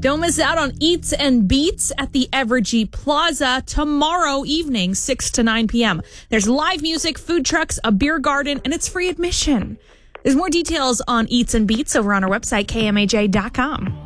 Don't miss out on Eats and Beats at the Evergy Plaza tomorrow evening, 6 to 9 p.m. There's live music, food trucks, a beer garden, and it's free admission. There's more details on Eats and Beats over on our website, kmaj.com.